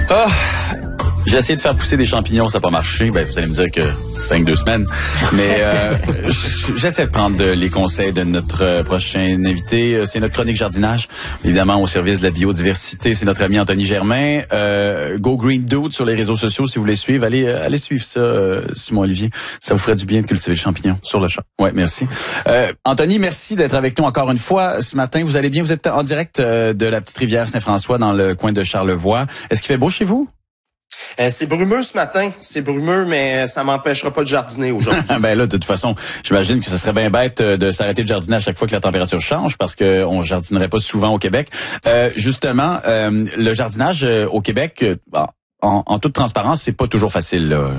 Ah, j'ai essayé de faire pousser des champignons, ça n'a pas marché. Ben, vous allez me dire que ça fait que 2 semaines. Mais j'essaie de prendre les conseils de notre prochain invité. C'est notre chronique jardinage, évidemment au service de la biodiversité. C'est notre ami Anthony Germain. Go Green Dude sur les réseaux sociaux si vous voulez suivre. Allez suivre ça, Simon Olivier. Ça vous ferait du bien de cultiver le champignon. Sur le champ. Ouais, merci. Anthony, merci d'être avec nous encore une fois ce matin. Vous allez bien? Vous êtes en direct de la petite rivière Saint-François dans le coin de Charlevoix. Est-ce qu'il fait beau chez vous? C'est brumeux ce matin. C'est brumeux, mais ça m'empêchera pas de jardiner aujourd'hui. Ben là, de toute façon, j'imagine que ce serait bien bête de s'arrêter de jardiner à chaque fois que la température change parce que on jardinerait pas souvent au Québec. Justement, le jardinage au Québec, en toute transparence, c'est pas toujours facile, là.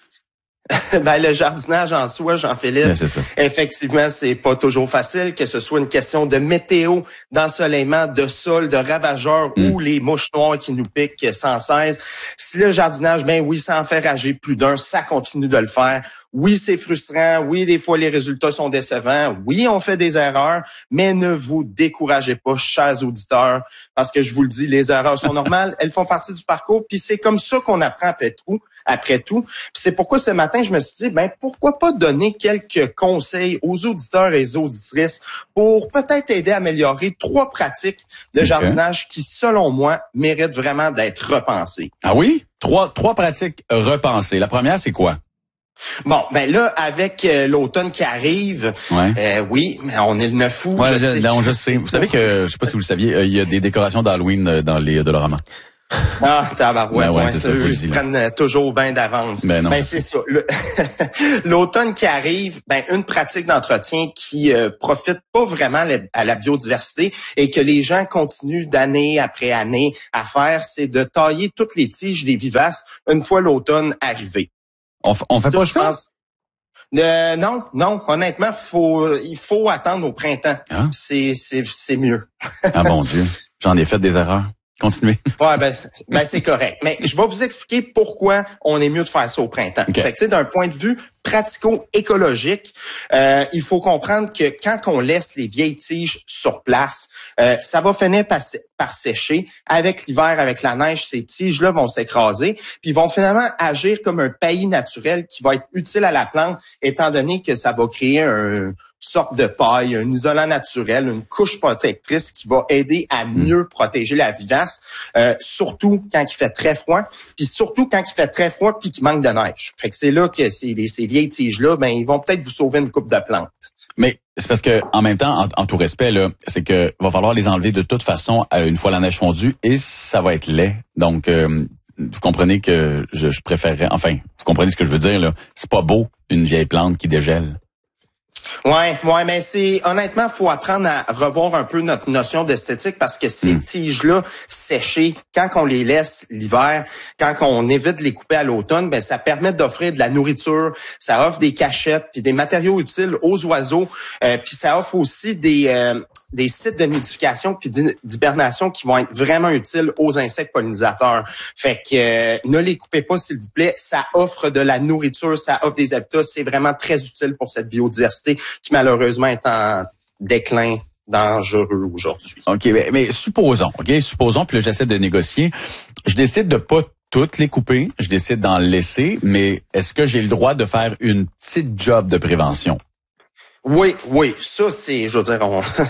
Ben, le jardinage en soi, Jean-Philippe, Ben, c'est ça. effectivement, c'est pas toujours facile, que ce soit une question de météo, d'ensoleillement, de sol, de ravageurs ou les mouches noires qui nous piquent sans cesse. Si le jardinage, ben oui, ça en fait rager plus d'un, ça continue de le faire. Oui, c'est frustrant. Oui, des fois, les résultats sont décevants. Oui, on fait des erreurs, mais ne vous découragez pas, chers auditeurs, parce que je vous le dis, les erreurs sont normales. Elles font partie du parcours, puis c'est comme ça qu'on apprend après tout. Puis c'est pourquoi ce matin, je me suis dit, ben pourquoi pas donner quelques conseils aux auditeurs et aux auditrices pour peut-être aider à améliorer 3 pratiques de jardinage qui, selon moi, méritent vraiment d'être repensées. Ah oui? 3 pratiques repensées. La première, c'est quoi? Bon, ben là, avec l'automne qui arrive, oui, mais on est le 9 août, je sais. Vous savez que, je sais pas si vous le saviez, il y a des décorations d'Halloween dans les Dolorama. Ah, tabarouette, ouais, c'est ça, ils se prennent toujours bien d'avance. Ben non. Ben c'est ça. L'automne qui arrive, ben une pratique d'entretien qui profite pas vraiment à la biodiversité et que les gens continuent d'année après année à faire, c'est de tailler toutes les tiges des vivaces une fois l'automne arrivé. On fait pas ça? Non, honnêtement, il faut attendre au printemps. Hein? C'est mieux. Ah mon Dieu, j'en ai fait des erreurs. Continuez. Ouais, ben c'est correct. Mais je vais vous expliquer pourquoi on est mieux de faire ça au printemps. Okay. Fait que, d'un point de vue pratico-écologique, il faut comprendre que quand on laisse les vieilles tiges sur place, ça va finir par sécher. Avec l'hiver, avec la neige, ces tiges-là vont s'écraser, puis ils vont finalement agir comme un paillis naturel qui va être utile à la plante, étant donné que ça va créer une sorte de paille, un isolant naturel, une couche protectrice qui va aider à mieux protéger la vivace, surtout quand il fait très froid, puis surtout quand il fait très froid puis qu'il manque de neige. Fait que c'est là que ces vieilles tiges-là, ben ils vont peut-être vous sauver une coupe de plantes. Mais c'est parce que en même temps, en tout respect, là, c'est que va falloir les enlever de toute façon une fois la neige fondue et ça va être laid. Donc vous comprenez que je préférerais, enfin, vous comprenez ce que je veux dire, là. C'est pas beau, une vieille plante qui dégèle. Ouais, mais honnêtement, faut apprendre à revoir un peu notre notion d'esthétique parce que ces tiges-là séchées, quand on les laisse l'hiver, quand on évite de les couper à l'automne, ben ça permet d'offrir de la nourriture, ça offre des cachettes puis des matériaux utiles aux oiseaux, puis ça offre aussi des sites de nidification puis d'hibernation qui vont être vraiment utiles aux insectes pollinisateurs. Fait que ne les coupez pas, s'il vous plaît. Ça offre de la nourriture, ça offre des habitats. C'est vraiment très utile pour cette biodiversité qui malheureusement est en déclin dangereux aujourd'hui. OK, mais supposons, puis là, j'essaie de négocier. Je décide de pas toutes les couper, je décide d'en laisser, mais est-ce que j'ai le droit de faire une petite job de prévention? Oui, ça c'est, je veux dire,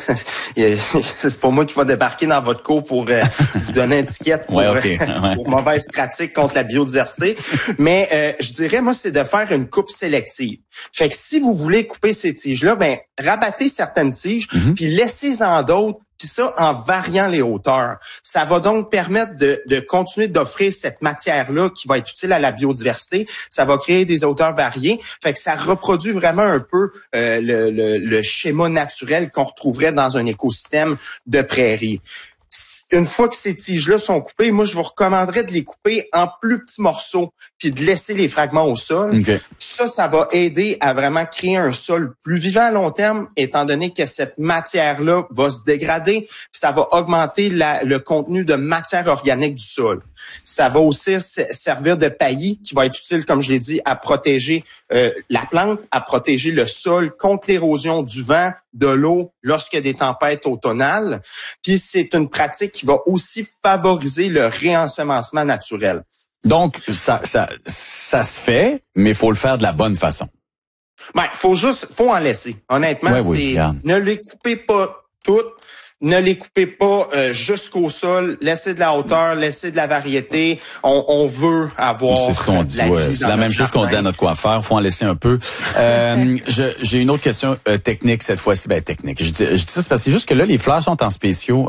c'est pas moi qui va débarquer dans votre cours pour vous donner une étiquette pour mauvaise pratique contre la biodiversité, mais je dirais moi c'est de faire une coupe sélective. Fait que si vous voulez couper ces tiges-là, ben rabattez certaines tiges, puis laissez-en d'autres. Puis ça, en variant les hauteurs. Ça va donc permettre de continuer d'offrir cette matière-là qui va être utile à la biodiversité. Ça va créer des hauteurs variées. Fait que ça reproduit vraiment un peu le schéma naturel qu'on retrouverait dans un écosystème de prairie. Une fois que ces tiges-là sont coupées, moi, je vous recommanderais de les couper en plus petits morceaux puis de laisser les fragments au sol. Okay. Ça va aider à vraiment créer un sol plus vivant à long terme, étant donné que cette matière-là va se dégrader puis ça va augmenter le contenu de matière organique du sol. Ça va aussi servir de paillis qui va être utile, comme je l'ai dit, à protéger la plante, à protéger le sol contre l'érosion du vent, de l'eau lorsqu'il y a des tempêtes automnales. Puis c'est une pratique qui va aussi favoriser le réensemencement naturel. Donc, ça se fait, mais il faut le faire de la bonne façon. Ben, faut en laisser. Honnêtement, ne les coupez pas toutes. Ne les coupez pas jusqu'au sol. Laissez de la hauteur, laissez de la variété. On veut avoir. C'est ce qu'on dit. C'est la même chose qu'on dit à notre coiffeur. Faut en laisser un peu. J'ai une autre question technique cette fois-ci. Ben technique. Je dis ça parce que c'est juste que là les fleurs sont en spéciaux,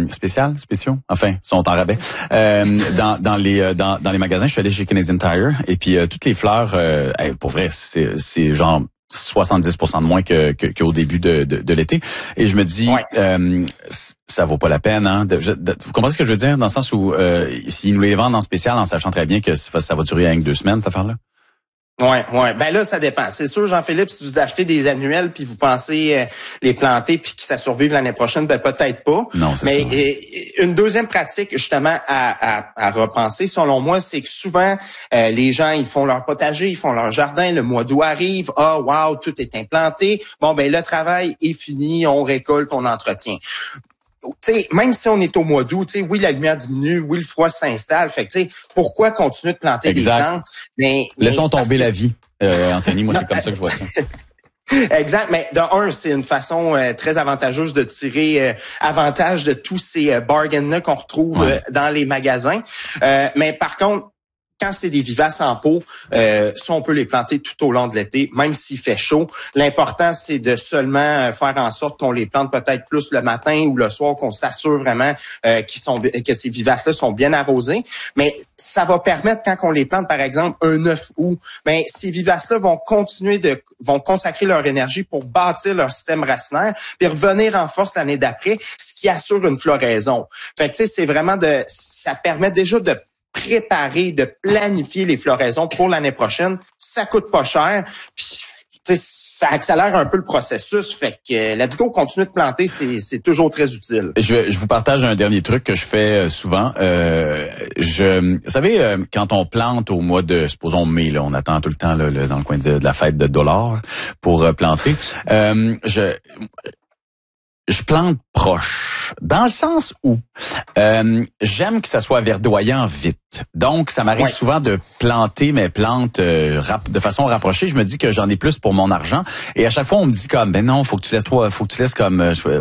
enfin sont en rabais. Dans les magasins, je suis allé chez Canadian Tire et puis toutes les fleurs, pour vrai, c'est genre 70% de moins qu'au début de l'été. Et je me dis, ça vaut pas la peine. Hein, vous comprenez ce que je veux dire? Dans le sens où s'ils nous les vendent en spécial en sachant très bien que ça va durer avec 2 semaines, cette affaire-là? Ouais. Ben là, ça dépend. C'est sûr, Jean-Philippe, si vous achetez des annuels puis vous pensez les planter puis que ça survive l'année prochaine, ben peut-être pas. Non, c'est mais ça. Une deuxième pratique justement à repenser, selon moi, c'est que souvent les gens ils font leur potager, ils font leur jardin, le mois d'août arrive, wow, tout est implanté. Bon ben le travail est fini, on récolte, on entretient. T'sais, même si on est au mois d'août, oui, la lumière diminue, oui, le froid s'installe. Fait que, pourquoi continuer de planter des plantes? Mais laissons tomber la vie, Anthony. Moi, c'est comme ça que je vois ça. Exact, mais de un, c'est une façon très avantageuse de tirer avantage de tous ces bargains-là qu'on retrouve dans les magasins. Mais par contre, quand c'est des vivaces en pot, ça, on peut les planter tout au long de l'été, même s'il fait chaud. L'important, c'est de seulement faire en sorte qu'on les plante peut-être plus le matin ou le soir, qu'on s'assure vraiment que ces vivaces-là sont bien arrosées. Mais ça va permettre, quand on les plante, par exemple, un 9 août, ben ces vivaces-là vont consacrer leur énergie pour bâtir leur système racinaire, puis revenir en force l'année d'après, ce qui assure une floraison. Fait que, tu sais, c'est vraiment ça permet déjà de préparer, de planifier les floraisons pour l'année prochaine. Ça coûte pas cher, puis ça accélère un peu le processus. Fait que let's go, continuer de planter, c'est toujours très utile. Je vous partage un dernier truc que je fais souvent. Vous savez, quand on plante au mois de, supposons mai, là, on attend tout le temps là, dans le coin de la fête de dollars pour planter. Je plante proche, dans le sens où j'aime que ça soit verdoyant vite. Donc, ça m'arrive souvent de planter mes plantes de façon rapprochée. Je me dis que j'en ai plus pour mon argent. Et à chaque fois, on me dit comme, ben non, faut que tu laisses comme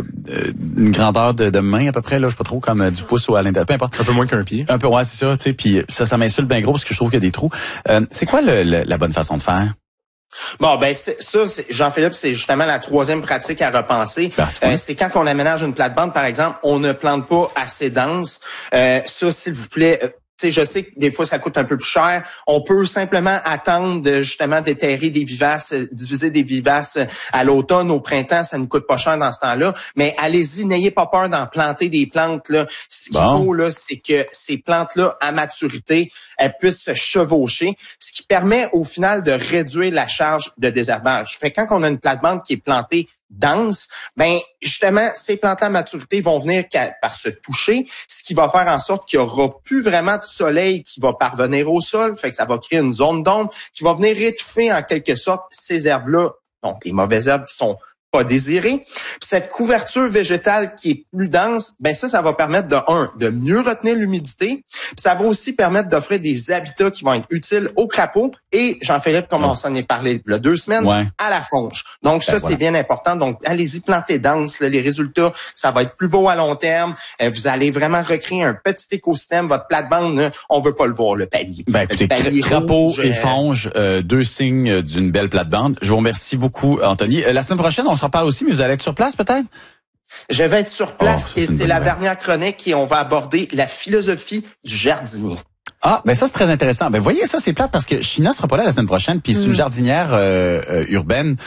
une grandeur de main à peu près, là, je sais pas trop, comme du pouce ou à l'intérieur, peu importe. Un peu moins qu'un pied. Un peu, ouais, c'est ça, tu sais. Puis ça m'insulte bien gros parce que je trouve qu'il y a des trous. C'est quoi la bonne façon de faire? Bon, ben Jean-Philippe, c'est justement la troisième pratique à repenser. C'est quand on aménage une plate-bande, par exemple, on ne plante pas assez dense. Ça, s'il vous plaît. Je sais que des fois, ça coûte un peu plus cher. On peut simplement attendre de justement déterrer des vivaces, diviser des vivaces à l'automne, au printemps. Ça ne coûte pas cher dans ce temps-là. Mais allez-y, n'ayez pas peur d'en planter des plantes. Là. Ce qu'il faut, là, c'est que ces plantes-là, à maturité, elles puissent se chevaucher, ce qui permet au final de réduire la charge de désherbage. Fait que quand on a une plate-bande qui est plantée dense, ben justement, ces plantes à maturité vont venir par se toucher, ce qui va faire en sorte qu'il n'y aura plus vraiment de soleil qui va parvenir au sol, fait que ça va créer une zone d'ombre qui va venir étouffer en quelque sorte ces herbes-là, donc les mauvaises herbes qui sont pas désirées. Puis cette couverture végétale qui est plus dense, ben ça va permettre de mieux retenir l'humidité. Puis ça va aussi permettre d'offrir des habitats qui vont être utiles aux crapauds et Jean-Philippe, comme on s'en est parlé il y a 2 semaines, à la fonge. Donc ça, c'est bien important. Donc allez-y, plantez dense. Là, les résultats, ça va être plus beau à long terme. Vous allez vraiment recréer un petit écosystème. Votre plate-bande, on veut pas le voir, le palier. Ben écoutez, crapaud et fonge, 2 signes d'une belle plate-bande. Je vous remercie beaucoup, Anthony. La semaine prochaine, on se reparle aussi, mais vous allez être sur place peut-être? Je vais être sur place et c'est la dernière chronique et on va aborder la philosophie du jardinier. Ah, ben ça c'est très intéressant. Ben voyez, ça c'est plate parce que Sheena sera pas là la semaine prochaine, puis c'est une jardinière urbaine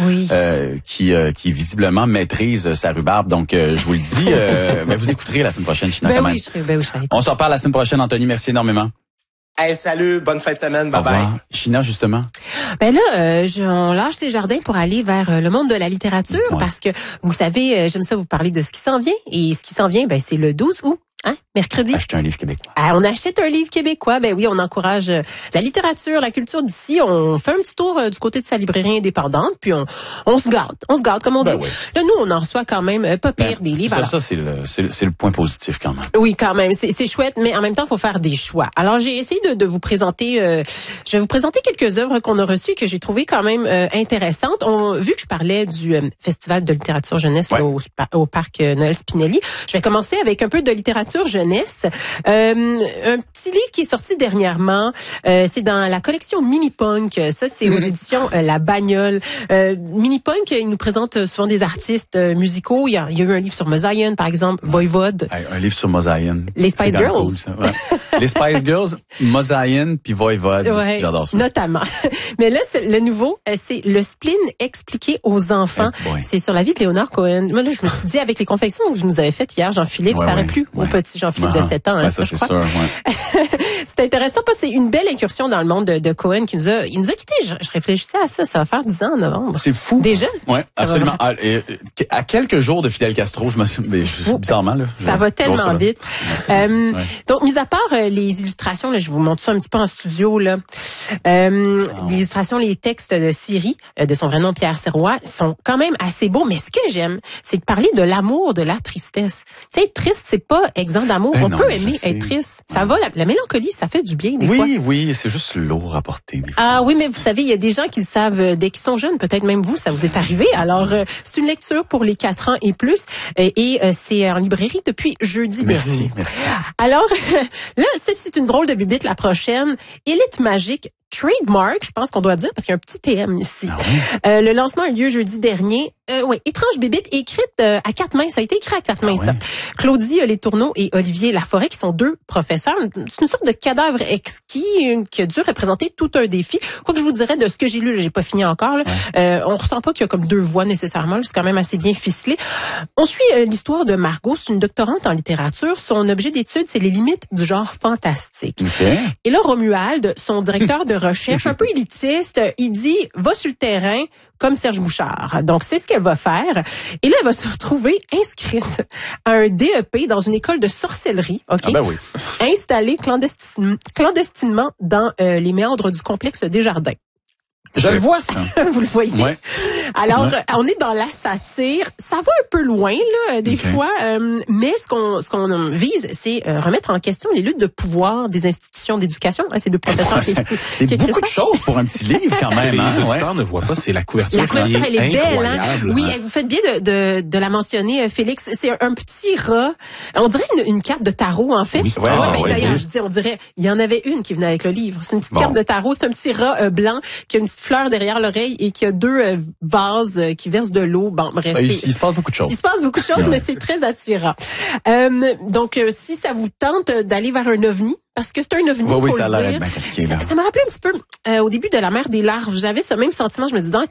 qui visiblement maîtrise sa rhubarbe. Donc je vous le dis, ben vous écouterez la semaine prochaine, Sheena, quand même. Je serai On se reparle la semaine prochaine, Anthony. Merci énormément. Hey, salut, bonne fin de semaine, bye bye. Sheena, justement. Ben là, on lâche les jardins pour aller vers le monde de la littérature parce que vous savez, j'aime ça vous parler de ce qui s'en vient et ce qui s'en vient, ben c'est le 12 août. Hein? Mercredi. Acheter un livre québécois. On achète un livre québécois. Ben oui, on encourage la littérature, la culture d'ici. On fait un petit tour du côté de sa librairie indépendante, puis on se garde. On se garde, comme on dit. Oui. Là, nous, on en reçoit quand même pas pire des livres. Ça, c'est le point positif quand même. Oui, quand même. C'est chouette, mais en même temps, il faut faire des choix. Alors, j'ai essayé de vous présenter, je vais vous présenter quelques œuvres qu'on a reçues que j'ai trouvées quand même intéressantes. Vu que je parlais du Festival de littérature jeunesse là, au parc Noël Spinelli, je vais commencer avec un peu de littérature jeunesse. Un petit livre qui est sorti dernièrement, c'est dans la collection Mini Punk. Ça, c'est aux éditions La Bagnole. Mini Punk, il nous présente souvent des artistes musicaux. Il y a eu un livre sur Mosaïen, par exemple, Voivode. Un livre sur Mosaïen. Les Spice Girls. Cool, ça. Ouais. Les Spice Girls, Mosaïen puis Voivode. Ouais, j'adore ça. Notamment. Mais là, le nouveau, c'est Le spleen expliqué aux enfants. C'est sur la vie de Léonard Cohen. Moi, là, je me suis dit, avec les confections que je nous avais faites hier, Jean-Philippe, ça aurait plu au petit Jean-Philippe de 7 ans. Hein, ça, c'est sûr. Ouais. C'est intéressant parce que c'est une belle incursion dans le monde de Cohen qui nous a quittés. Je réfléchissais à ça. Ça va faire 10 ans en novembre. C'est fou. Déjà? Oui, absolument. À quelques jours de Fidel Castro, je me suis bizarrement, là. Ça va tellement vite. Donc, mis à part les illustrations, là, je vous montre ça un petit peu en studio, là. Les illustrations, les textes de Siri, de son vrai nom Pierre Serrois, sont quand même assez beaux. Mais ce que j'aime, c'est de parler de l'amour, de la tristesse. Tu sais, être triste, c'est pas exempt d'amour. On peut aimer être triste. Ça va, la mélancolie, ça fait du bien des fois. Oui, c'est juste lourd à porter des fois. Ah oui, mais vous savez, il y a des gens qui le savent dès qu'ils sont jeunes. Peut-être même vous, ça vous est arrivé. Alors, c'est une lecture pour les 4 ans et plus. Et c'est en librairie depuis jeudi dernier. Merci. Alors, là, c'est une drôle de bibite la prochaine. Élite magique. Trademark, je pense qu'on doit dire, parce qu'il y a un petit TM ici. Ah oui? Le lancement a eu lieu jeudi dernier. Étrange bébite, écrite à 4 mains. Ça a été écrit à 4 mains, ça. Claudie Letourneau et Olivier Laforêt, qui sont 2 professeurs. C'est une sorte de cadavre exquis qui a dû représenter tout un défi. Quoi que je vous dirais de ce que j'ai lu, là, j'ai pas fini encore. Là. On ressent pas qu'il y a comme 2 voix nécessairement. C'est quand même assez bien ficelé. On suit l'histoire de Margot. C'est une doctorante en littérature. Son objet d'étude, c'est les limites du genre fantastique. Okay. Et là, Romuald, son directeur de recherche, un peu élitiste, il dit « va sur le terrain » comme Serge Bouchard. Donc, c'est ce qu'elle va faire. Et là, elle va se retrouver inscrite à un DEP dans une école de sorcellerie, installée clandestinement dans les méandres du complexe Desjardins. Je le vois, ça. Vous le voyez? Ouais. Alors, on est dans la satire. Ça va un peu loin, là, des fois. Mais ce qu'on vise, c'est remettre en question les luttes de pouvoir des institutions d'éducation. C'est 2 professeurs c'est beaucoup de choses pour un petit livre, quand même. Les auditeurs ne voient pas, c'est la couverture. La couverture, elle est belle, hein? Oui, vous faites bien de la mentionner, Félix. C'est un petit rat. On dirait une carte de tarot, en fait. Oui, d'ailleurs, je dis, on dirait, il y en avait une qui venait avec le livre. C'est une petite carte de tarot. C'est un petit rat blanc qui a une petite fleur derrière l'oreille et qui a 2 vases qui versent de l'eau. Bon, bref. Il se passe beaucoup de choses. Il se passe beaucoup de choses, mais c'est très attirant. Donc, si ça vous tente d'aller vers un ovni, parce que c'est un ovni, faut ça le dire. Bien compliqué, là. Ça m'a rappelé un petit peu au début de La mer des larves. J'avais ce même sentiment. Je me dis dans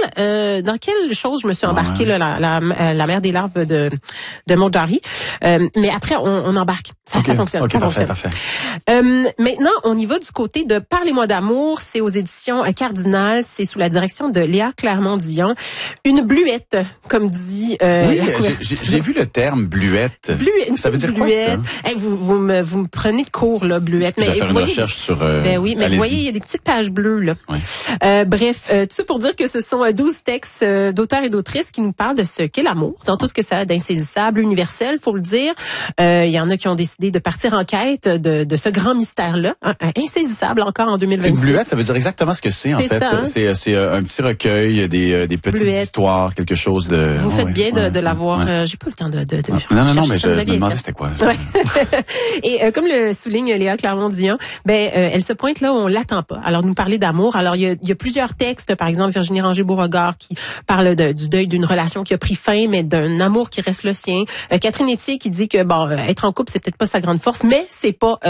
quelle chose je me suis embarquée là, la mer des larves de Maude-Jarry. Mais après on embarque. Ça fonctionne. Okay, ça parfait, fonctionne. Parfait. Maintenant, on y va du côté de Parlez-moi d'amour. C'est aux éditions Cardinal. C'est sous la direction de Léa Clermont-Dion. Une bluette, comme dit. Oui, j'ai vu le terme bluette. Ça veut dire quoi ça? Hey, vous me prenez de cours là. Bluette. Mais faire une recherche sur. Ben oui, mais vous voyez, il y a des petites pages bleues là. Oui. Bref, tout ça pour dire que ce sont 12 textes d'auteurs et d'autrices qui nous parlent de ce qu'est l'amour, dans tout ce que ça a d'insaisissable, universel, faut le dire. Il y en a qui ont décidé de partir en quête de ce grand mystère-là, insaisissable encore en 2026. Une bluette, ça veut dire exactement ce que c'est en fait. Ça, hein? C'est un petit recueil, des petites histoires, quelque chose de. Vous faites bien de l'avoir. J'ai pas eu le temps de non, mais je me demandais c'était quoi. Ouais. Et comme le souligne Léa Clermont-Dion, elle se pointe là où on l'attend pas. Alors nous parler d'amour. Alors il y a plusieurs textes, par exemple Virginie Ranger-Beauregard qui parle du deuil d'une relation qui a pris fin, mais d'un amour qui reste le sien. Catherine Etier qui dit que être en couple c'est peut-être pas sa grande force, mais c'est pas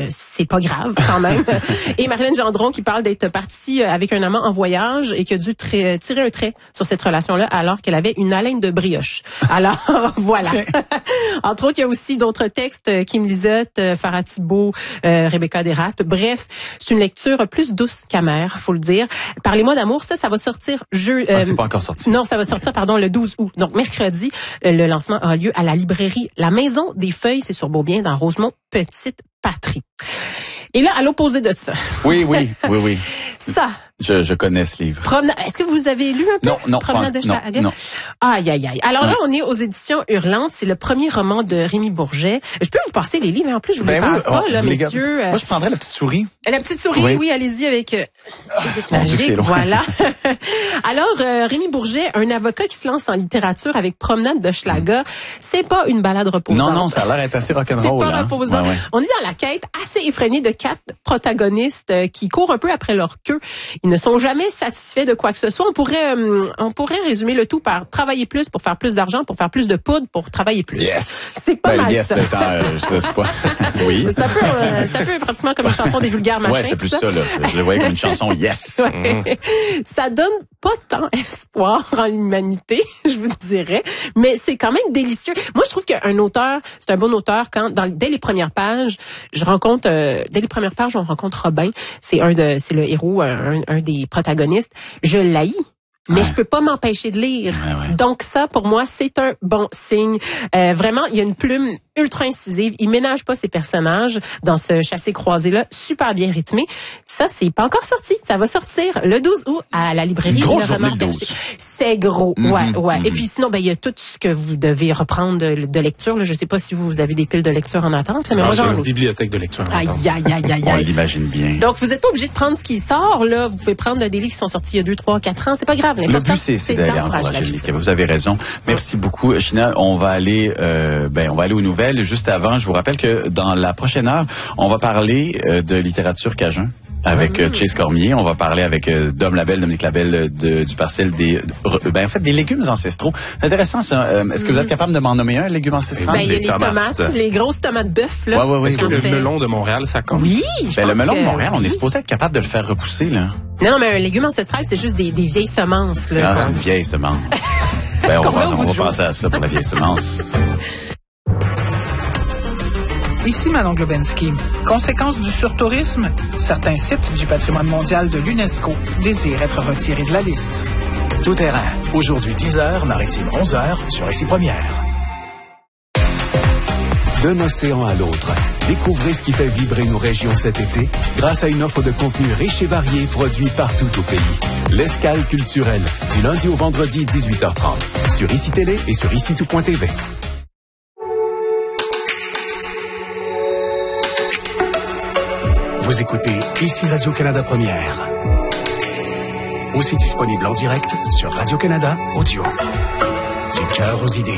grave quand même. Et Marilyn Gendron qui parle d'être partie avec un amant en voyage et qui a dû tirer un trait sur cette relation-là alors qu'elle avait une haleine de brioche. Alors voilà. Entre autres, il y a aussi d'autres textes, Kim Lizotte, Farah Thibault, Rebecca Deraspe. Bref, c'est une lecture plus douce qu'amère, faut le dire. Parlez-moi d'amour, ça va sortir c'est pas encore sorti. Non, ça va sortir, le 12 août. Donc, mercredi, le lancement aura lieu à la librairie La Maison des Feuilles, c'est sur Beaubien, dans Rosemont, Petite Patrie. Et là, à l'opposé de ça. Oui. Ça. Je connais ce livre. Est-ce que vous avez lu un peu? Non, Promenade de Schlager? Non. Aïe. Alors là, on est aux éditions Hurlantes. C'est le premier roman de Rémi Bourget. Je peux vous passer les livres, mais en plus, je vous les passe pas, là, messieurs. Moi, je prendrais la petite souris. La petite souris, oui, allez-y avec magique, voilà. Alors, Rémi Bourget, un avocat qui se lance en littérature avec Promenade de Schlager, c'est pas une balade reposante. Non, ça a l'air d'être assez rock'n'roll. C'est pas reposant. Ouais. On est dans la quête assez effrénée de 4 protagonistes qui courent un peu après leur queue. Ils ne sont jamais satisfaits de quoi que ce soit. On pourrait résumer le tout par travailler plus pour faire plus d'argent, pour faire plus de poudre, pour travailler plus. Yes. C'est pas mal ça. Je sais pas. Oui. C'est un peu pratiquement comme une chanson des vulgaires machins. Ouais, c'est plus ça là. Je le voyais comme une chanson Yes. Ouais. Ça donne pas tant espoir en l'humanité, je vous dirais, mais c'est quand même délicieux. Moi, je trouve qu'un auteur, c'est un bon auteur quand dès les premières pages, on rencontre Robin, c'est le héros, un des protagonistes. Je l'haïs. Mais je peux pas m'empêcher de lire. Ouais. Donc ça, pour moi, c'est un bon signe. Vraiment, il y a une plume ultra incisive. Il ménage pas ses personnages dans ce chassé-croisé-là, super bien rythmé. Ça, c'est pas encore sorti. Ça va sortir le 12 août à la librairie. C'est une grosse journée, le 12. C'est gros, ouais. Et puis sinon, il y a tout ce que vous devez reprendre de lecture. Là. Je sais pas si vous avez des piles de lecture en attente. Mais moi, j'ai une bibliothèque de lecture en attente. Aïe. On l'imagine bien. Donc, vous êtes pas obligé de prendre ce qui sort, là. Vous pouvez prendre des livres qui sont sortis il y a 2, 3, 4 ans. C'est pas grave. Le but, c'est d'aller encourager les livres. Vous avez raison. Merci beaucoup, China. On va aller aux nouvelles. Juste avant, je vous rappelle que dans la prochaine heure, on va parler de littérature cajun avec Chase Cormier. On va parler avec Dominique Labelle du parcelle des légumes ancestraux. C'est intéressant, ça. Est-ce que vous êtes capable de m'en nommer un, légumes ancestraux? Il y a les tomates, les grosses tomates bœuf, là. Oui. Est-ce que le melon de Montréal, ça compte? Oui, le melon de Montréal, on est supposé être capable de le faire repousser, là. Non, mais un légume ancestral, c'est juste des vieilles semences, là. C'est une vieille semence. On va penser à ça pour la vieille semence. Ici Manon Globensky. Conséquence du surtourisme, certains sites du patrimoine mondial de l'UNESCO désirent être retirés de la liste. Tout terrain. Aujourd'hui 10h, Maritime 11h sur Ici Première. D'un océan à l'autre, découvrez ce qui fait vibrer nos régions cet été grâce à une offre de contenu riche et varié produit partout au pays. L'escale culturelle, du lundi au vendredi 18h30, sur ICI Télé et sur ICI-tout.tv. Vous écoutez Ici Radio-Canada Première. Aussi disponible en direct sur Radio-Canada Audio. Du cœur aux idées.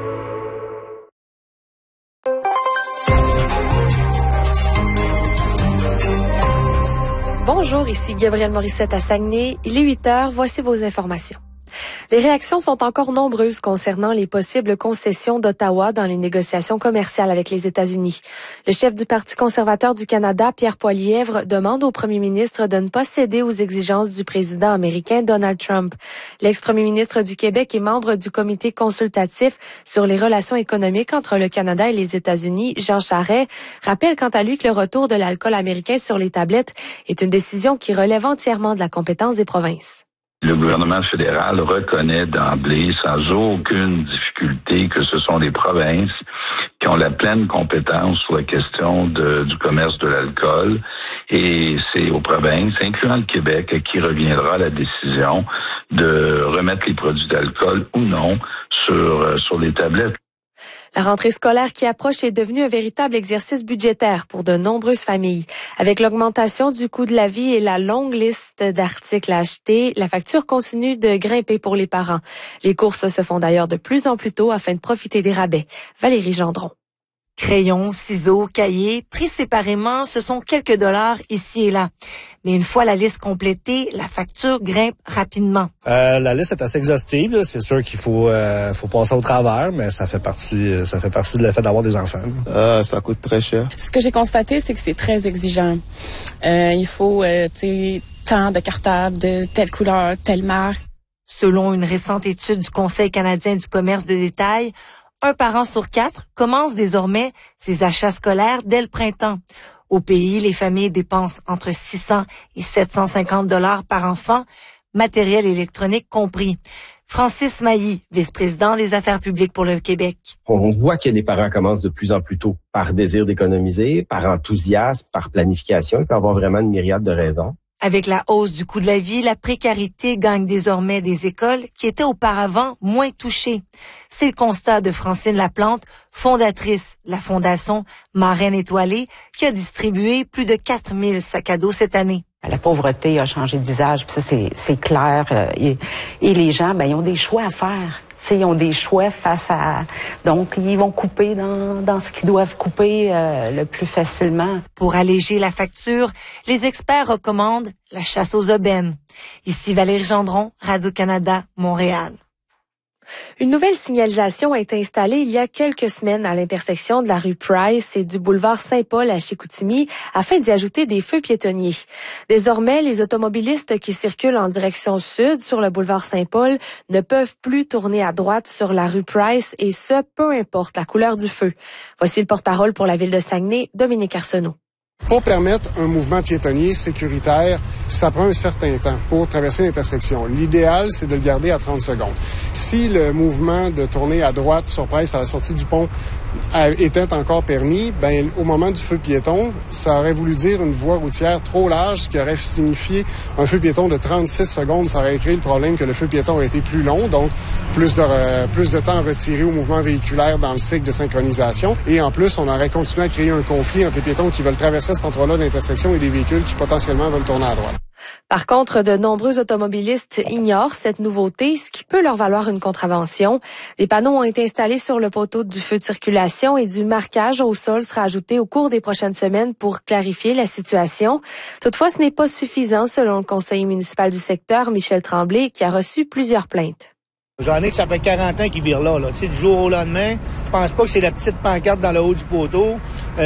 Bonjour, ici Gabrielle Morissette à Saguenay. Il est 8h, voici vos informations. Les réactions sont encore nombreuses concernant les possibles concessions d'Ottawa dans les négociations commerciales avec les États-Unis. Le chef du Parti conservateur du Canada, Pierre Poilievre, demande au premier ministre de ne pas céder aux exigences du président américain Donald Trump. L'ex-premier ministre du Québec et membre du comité consultatif sur les relations économiques entre le Canada et les États-Unis, Jean Charest, rappelle quant à lui que le retour de l'alcool américain sur les tablettes est une décision qui relève entièrement de la compétence des provinces. Le gouvernement fédéral reconnaît d'emblée, sans aucune difficulté, que ce sont les provinces qui ont la pleine compétence sur la question du commerce de l'alcool. Et c'est aux provinces, incluant le Québec, qui reviendra la décision de remettre les produits d'alcool ou non sur les tablettes. La rentrée scolaire qui approche est devenue un véritable exercice budgétaire pour de nombreuses familles. Avec l'augmentation du coût de la vie et la longue liste d'articles à acheter, la facture continue de grimper pour les parents. Les courses se font d'ailleurs de plus en plus tôt afin de profiter des rabais. Valérie Gendron. Crayons, ciseaux, cahiers, pris séparément, ce sont quelques dollars ici et là. Mais une fois la liste complétée, la facture grimpe rapidement. La liste est assez exhaustive, là. C'est sûr qu'il faut passer au travers, mais ça fait partie de l'effet d'avoir des enfants. Ça coûte très cher. Ce que j'ai constaté, c'est que c'est très exigeant. Il faut, tant de cartables de telle couleur, telle marque. Selon une récente étude du Conseil canadien du commerce de détail, un parent sur 4 commence désormais ses achats scolaires dès le printemps. Au pays, les familles dépensent entre 600 et 750 $ par enfant, matériel électronique compris. Francis Mailly, vice-président des affaires publiques pour le Québec. On voit que les parents commencent de plus en plus tôt par désir d'économiser, par enthousiasme, par planification. Il peut y avoir vraiment une myriade de raisons. Avec la hausse du coût de la vie, la précarité gagne désormais des écoles qui étaient auparavant moins touchées. C'est le constat de Francine Laplante, fondatrice de la Fondation Marraine Étoilée, qui a distribué plus de 4000 sacs à dos cette année. La pauvreté a changé de visage, puis ça c'est clair. Et les gens, ils ont des choix à faire. T'sais, ils ont des choix face à... Donc, ils vont couper dans ce qu'ils doivent couper le plus facilement. Pour alléger la facture, les experts recommandent la chasse aux aubaines. Ici Valérie Gendron, Radio-Canada, Montréal. Une nouvelle signalisation a été installée il y a quelques semaines à l'intersection de la rue Price et du boulevard Saint-Paul à Chicoutimi afin d'y ajouter des feux piétonniers. Désormais, les automobilistes qui circulent en direction sud sur le boulevard Saint-Paul ne peuvent plus tourner à droite sur la rue Price et ce, peu importe la couleur du feu. Voici le porte-parole pour la ville de Saguenay, Dominique Arsenault. Pour permettre un mouvement piétonnier sécuritaire, ça prend un certain temps pour traverser l'intersection. L'idéal, c'est de le garder à 30 secondes. Si le mouvement de tourner à droite sur Price à la sortie du pont était encore permis, au moment du feu piéton, ça aurait voulu dire une voie routière trop large, ce qui aurait signifié un feu piéton de 36 secondes. Ça aurait créé le problème que le feu piéton a été plus long, donc plus de temps retiré au mouvement véhiculaire dans le cycle de synchronisation. Et en plus, on aurait continué à créer un conflit entre les piétons qui veulent traverser cet endroit-là d'intersection et des véhicules qui potentiellement veulent tourner à droite. Par contre, de nombreux automobilistes ignorent cette nouveauté, ce qui peut leur valoir une contravention. Des panneaux ont été installés sur le poteau du feu de circulation et du marquage au sol sera ajouté au cours des prochaines semaines pour clarifier la situation. Toutefois, ce n'est pas suffisant selon le conseiller municipal du secteur, Michel Tremblay, qui a reçu plusieurs plaintes. J'en ai que ça fait 40 ans qu'ils virent là. Tu sais, du jour au lendemain, je pense pas que c'est la petite pancarte dans le haut du poteau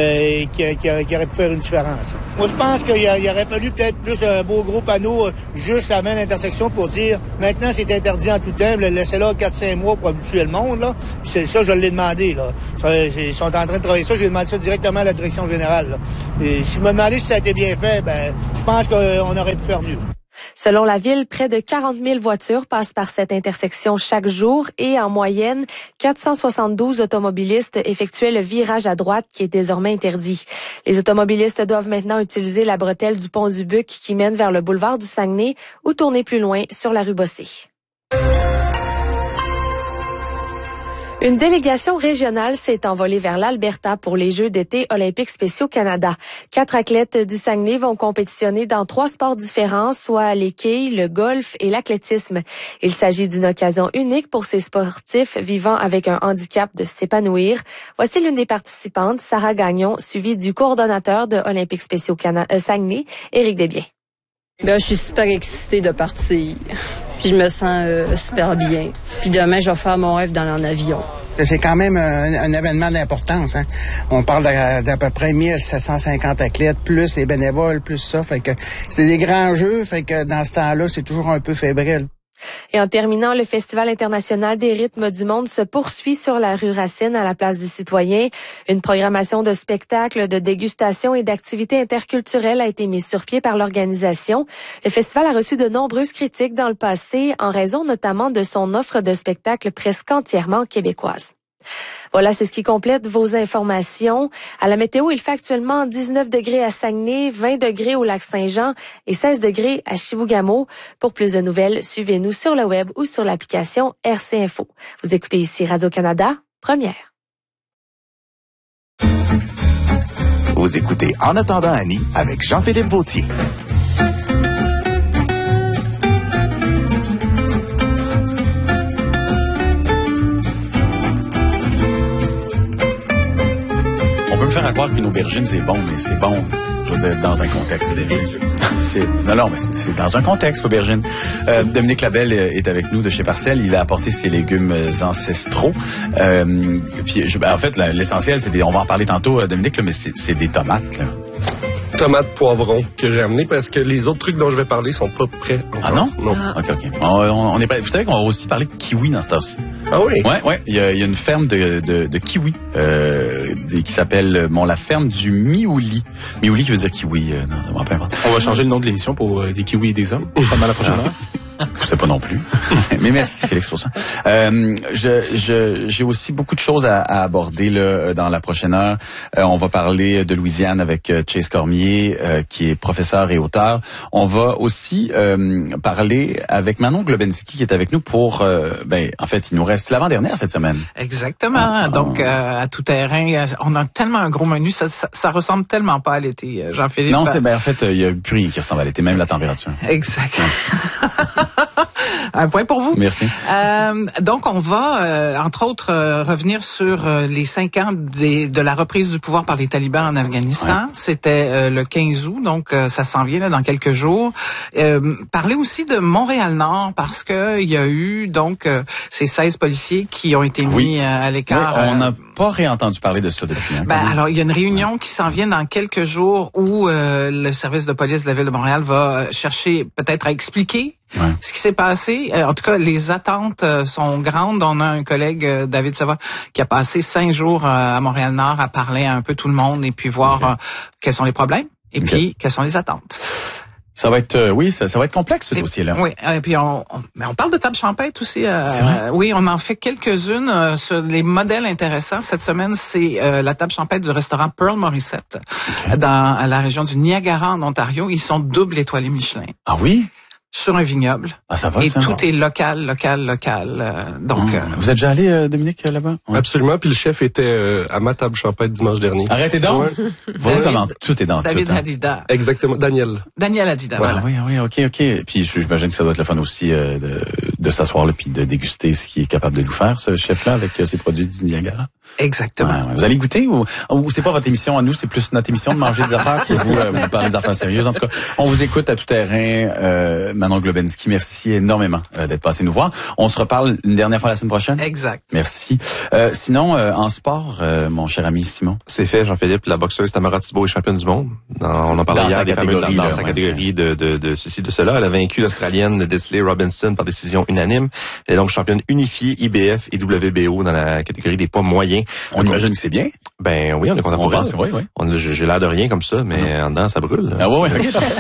qui aurait pu faire une différence. Moi, je pense qu'il aurait fallu peut-être plus un beau gros panneau juste avant l'intersection pour dire maintenant c'est interdit en tout temps, laissez là 4-5 mois pour habituer le monde. Là. Puis c'est ça, je l'ai demandé. Là. Ils sont en train de travailler ça, j'ai demandé ça directement à la direction générale. Là. Et si vous me demandez si ça a été bien fait, je pense qu'on aurait pu faire mieux. Selon la ville, près de 40 000 voitures passent par cette intersection chaque jour et en moyenne, 472 automobilistes effectuaient le virage à droite qui est désormais interdit. Les automobilistes doivent maintenant utiliser la bretelle du pont du Buc qui mène vers le boulevard du Saguenay ou tourner plus loin sur la rue Bossé. Une délégation régionale s'est envolée vers l'Alberta pour les Jeux d'été olympiques spéciaux Canada. 4 athlètes du Saguenay vont compétitionner dans 3 sports différents, soit les quilles, le golf et l'athlétisme. Il s'agit d'une occasion unique pour ces sportifs vivant avec un handicap de s'épanouir. Voici l'une des participantes, Sarah Gagnon, suivie du coordonnateur de Olympiques spéciaux Saguenay, Éric Desbiens. Je suis super excitée de partir. Puis je me sens super bien. Puis demain, je vais faire mon rêve dans l'avion. C'est quand même un événement d'importance. Hein? On parle d'à peu près 1750 athlètes, plus les bénévoles, plus ça. Fait que c'est des grands jeux. Fait que dans ce temps-là, c'est toujours un peu fébrile. Et en terminant, le Festival international des rythmes du monde se poursuit sur la rue Racine à la place du Citoyen. Une programmation de spectacles, de dégustation et d'activités interculturelles a été mise sur pied par l'organisation. Le festival a reçu de nombreuses critiques dans le passé, en raison notamment de son offre de spectacles presque entièrement québécoise. Voilà, c'est ce qui complète vos informations. À la météo, il fait actuellement 19 degrés à Saguenay, 20 degrés au lac Saint-Jean et 16 degrés à Chibougamau. Pour plus de nouvelles, suivez-nous sur le web ou sur l'application RC Info. Vous écoutez ici Radio-Canada, première. Vous écoutez En attendant Annie avec Jean-Philippe Vautier. On peut me faire croire qu'une aubergine, c'est bon, mais c'est bon, je veux dire, dans un contexte. Non, mais c'est dans un contexte, l'aubergine. Dominique Labelle est avec nous de chez Parcelles. Il a apporté ses légumes ancestraux. Puis, en fait, l'essentiel, on va en parler tantôt, Dominique, là, mais c'est des tomates, là. tomates poivrons que j'ai amené parce que les autres trucs dont je vais parler sont pas prêts encore. Ah non? Non. OK. On est pas... Vous savez qu'on va aussi parler de kiwi dans ce temps-ci. Ah oui? Ouais. Il y a une ferme de kiwi qui s'appelle la ferme du Miouli. Miouli qui veut dire kiwi. Non, peu importe. On va changer le nom de l'émission pour des kiwis et des hommes. Pas mal la prochaine heure. Je sais pas non plus. Mais merci Félix pour ça. J'ai aussi beaucoup de choses à aborder là dans la prochaine heure. On va parler de Louisiane avec Chase Cormier qui est professeur et auteur. On va aussi parler avec Manon Globensky qui est avec nous pour en fait, il nous reste l'avant-dernière cette semaine. Exactement. Donc à tout terrain, on a tellement un gros menu, ça ressemble tellement pas à l'été, Jean-Philippe. Non, c'est en fait, il y a plus rien qui ressemble à l'été, même la température. Exact. Un point pour vous. Merci. Donc, on va, entre autres, revenir sur les 5 ans de la reprise du pouvoir par les talibans en Afghanistan. Ouais. C'était le 15 août, donc ça s'en vient là, dans quelques jours. Parler aussi de Montréal-Nord, parce que il y a eu donc ces 16 policiers qui ont été mis à l'écart. Oui, on n'a pas réentendu parler de ça depuis. Alors, il y a une réunion qui s'en vient dans quelques jours où le service de police de la Ville de Montréal va chercher peut-être à expliquer ce qui s'est passé. En tout cas, les attentes sont grandes. On a un collègue, David Savoie, qui a passé 5 jours à Montréal-Nord à parler à un peu tout le monde et puis voir quels sont les problèmes et puis quelles sont les attentes. Ça va être ça va être complexe ce dossier-là. Oui, et puis on parle de table champêtre aussi. Oui, on en fait quelques-unes sur les modèles intéressants. Cette semaine, c'est la table champêtre du restaurant Pearl Morissette à la région du Niagara en Ontario. Ils sont double étoilés Michelin. Ah oui? Sur un vignoble. Ah, ça va, et ça, tout est local. Donc, vous êtes déjà allé, Dominique, là-bas? Ouais. Absolument. Puis le chef était à ma table champêtre dimanche dernier. Arrêtez donc! Tout est dans David tout. David Hadida. Exactement. Daniel Hadida. Voilà. Oui, OK. Puis j'imagine que ça doit être le fun aussi de s'asseoir là puis de déguster ce qu'il est capable de nous faire, ce chef-là, avec ses produits du Niagara. Exactement. Ouais. Vous allez goûter ou c'est pas votre émission à nous, c'est plus notre émission de manger des affaires puis vous parlez des affaires sérieuses. En tout cas, on vous écoute à tout terrain. Manon Globensky, merci énormément d'être passé nous voir. On se reparle une dernière fois la semaine prochaine. Exact. Merci. Sinon, en sport, mon cher ami Simon. C'est fait, Jean-Philippe. La boxeuse Tamara Thibault est championne du monde. On en parlait hier des fameux dans sa catégorie de ceci, de cela. Elle a vaincu l'Australienne Desley Robinson par décision unanime. Elle est donc championne unifiée IBF et WBO dans la catégorie des poids moyens. On imagine que c'est bien. Ben oui, on est content pour elle. Oui. J'ai l'air de rien comme ça, mais en dedans, ça brûle. Ah oui,